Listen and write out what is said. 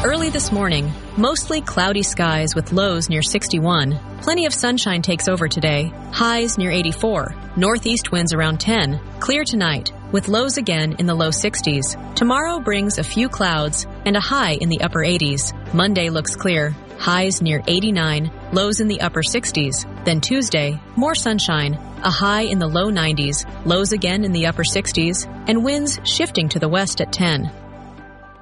Early this morning, mostly cloudy skies with lows near 61. Plenty of sunshine takes over today, highs near 84. Northeast winds around 10. Clear tonight, with lows again in the low 60s. Tomorrow brings a few clouds and a high in the upper 80s. Monday looks clear, highs near 89, lows in the upper 60s. Then Tuesday, more sunshine, a high in the low 90s, lows again in the upper 60s, and winds shifting to the west at 10.